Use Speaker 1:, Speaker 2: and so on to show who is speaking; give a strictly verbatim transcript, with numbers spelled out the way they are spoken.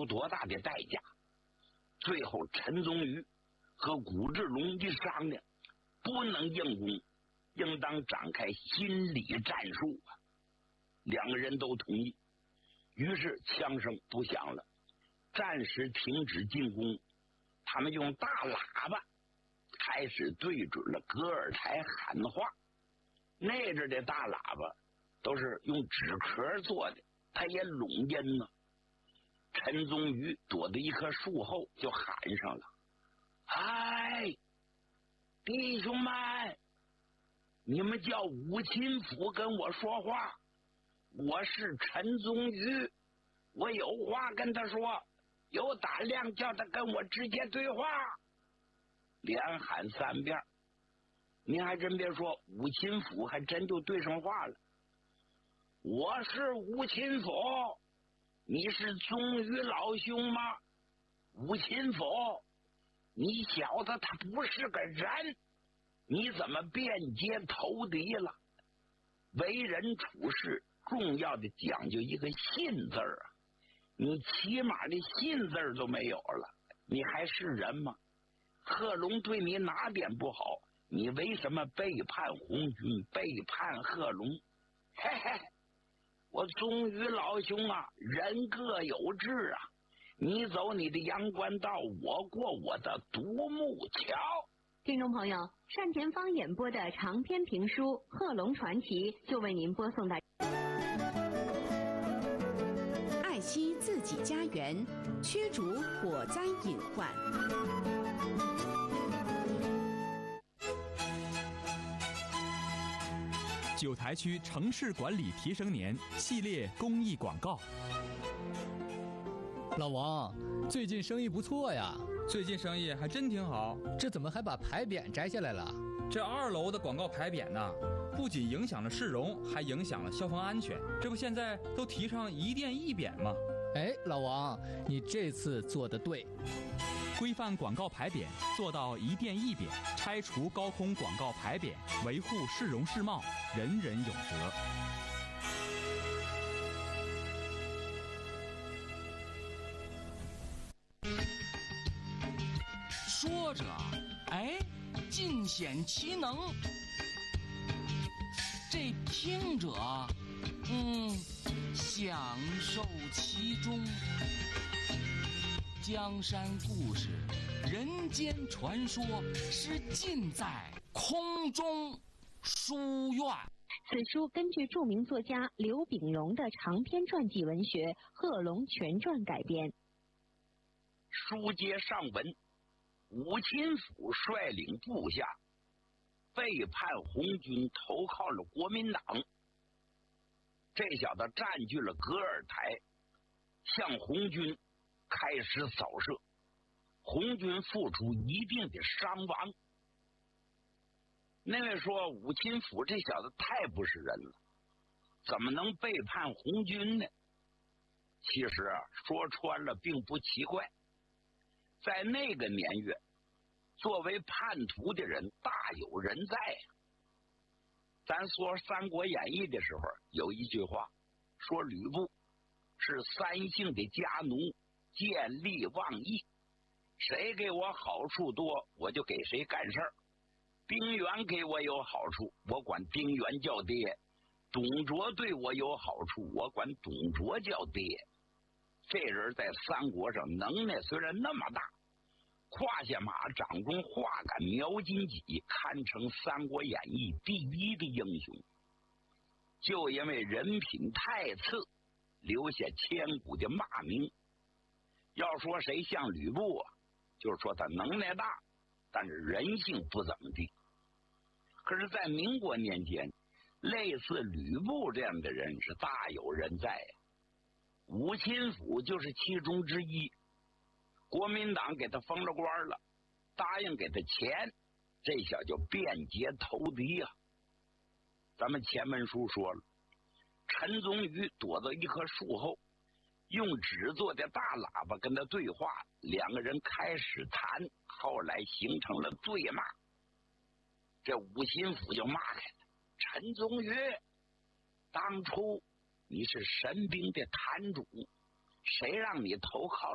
Speaker 1: 出多大的代价。最后陈宗瑜和古志龙一商量，不能硬攻，应当展开心理战术啊。两个人都同意，于是枪声不响了，暂时停止进攻。他们用大喇叭开始对准了戈尔台喊话。那阵的大喇叭都是用纸壳做的，它也拢音呢。陈宗瑜躲在一棵树后就喊上了：嗨，弟兄们，你们叫武钦府跟我说话，我是陈宗瑜，我有话跟他说，有胆量叫他跟我直接对话。连喊三遍，您还真别说，武钦府还真就对上话了。我是武钦府，你是宗瑜老兄吗？武钦府，你小子他不是个人，你怎么便捷投敌了？为人处事重要的讲究一个信字儿啊，你起码的信字儿都没有了，你还是人吗？贺龙对你哪点不好？你为什么背叛红军，背叛贺龙？嘿嘿，我宗瑜老兄啊，人各有志啊，你走你的阳关道，我过我的独木桥。
Speaker 2: 听众朋友，单田芳演播的长篇评书《贺龙传奇》就为您播送到。
Speaker 3: 爱惜自己家园，驱逐火灾隐患。
Speaker 4: 九台区城市管理提升年系列公益广告。
Speaker 5: 老王，最近生意不错呀。
Speaker 6: 最近生意还真挺好。
Speaker 5: 这怎么还把牌匾摘下来了？
Speaker 6: 这二楼的广告牌匾呢，不仅影响了市容，还影响了消防安全。这不现在都提倡一店一匾吗？
Speaker 5: 哎，老王，你这次做得对。
Speaker 4: 规范广告牌匾，做到一店一匾，拆除高空广告牌匾，维护市容市貌，人人有责。
Speaker 7: 说着，哎，尽显其能；这听者，嗯，享受其中。江山故事、人间传说，是尽在空中书院。
Speaker 2: 此书根据著名作家刘秉荣的长篇传记文学《贺龙全传》改编。
Speaker 1: 书接上文，武钦府率领部下背叛红军，投靠了国民党。这小子占据了戈尔台，向红军开始扫射，红军付出一定的伤亡。那位说武钦府这小子太不是人了，怎么能背叛红军呢？其实啊，说穿了并不奇怪。在那个年月，作为叛徒的人大有人在啊。咱说《三国演义》的时候，有一句话说吕布是三姓的家奴，见利忘义，谁给我好处多，我就给谁干事儿。丁原给我有好处，我管丁原叫爹；董卓对我有好处，我管董卓叫爹。这人在三国上能耐虽然那么大，胯下马掌中画杆描荆棘，堪称《三国演义》第一的英雄。就因为人品太次，留下千古的骂名。要说谁像吕布啊，就是说他能耐大，但是人性不怎么地。可是在民国年间，类似吕布这样的人是大有人在呀。武钦府就是其中之一。国民党给他封了官了，答应给他钱，这小就便捷投敌啊。咱们前文书说了，陈宗瑜躲到一棵树后，用纸做的大喇叭跟他对话，两个人开始谈，后来形成了对骂。这武钦府就骂开了：陈宗瑜，当初你是神兵的坛主，谁让你投靠